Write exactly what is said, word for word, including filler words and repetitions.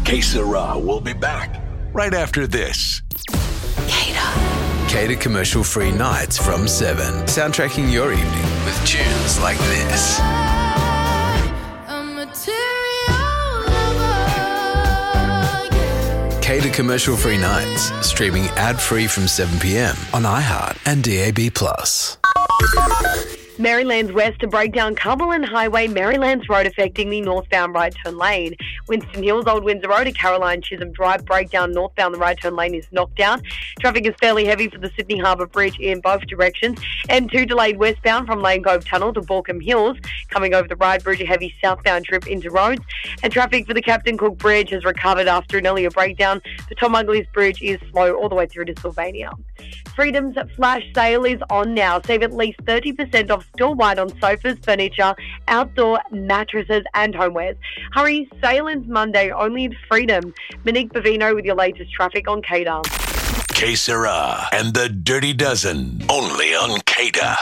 Que Sera will be back right after this. Cater. Cater commercial-free nights from seven. Soundtracking your evening with tunes like this. Cater commercial-free nights. Streaming ad-free from seven p.m. on iHeart and D A B plus. Maryland's west to Breakdown Cumberland Highway, Maryland's road affecting the northbound right turn lane. Winston Hills, Old Windsor Road to Caroline Chisholm Drive, Breakdown northbound, the right turn lane is knocked down. Traffic is fairly heavy for the Sydney Harbour Bridge in both directions. M two delayed westbound from Lane Cove Tunnel to Borkham Hills. Coming over the Ryde Bridge, a heavy southbound trip into Rhodes. And traffic for the Captain Cook Bridge has recovered after an earlier breakdown. The Tom Uglies Bridge is slow all the way through to Sylvania. Freedom's flash sale is on now. Save at least thirty percent off store-wide on sofas, furniture, outdoor mattresses and homewares. Hurry, sale ends Monday only at Freedom. Monique Bavino with your latest traffic on Cater. Que Sera and the Dirty Dozen, only on Cater.